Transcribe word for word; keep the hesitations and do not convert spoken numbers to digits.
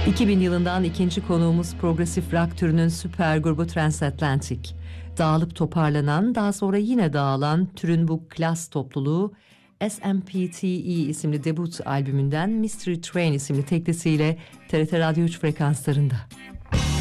iki bin yılından ikinci konuğumuz progresif rock türünün süper grubu Transatlantic. Dağılıp toparlanan, daha sonra yine dağılan türün bu klas topluluğu S M P T E isimli debut albümünden Mystery Train isimli teklisiyle T R T Radyo üç frekanslarında.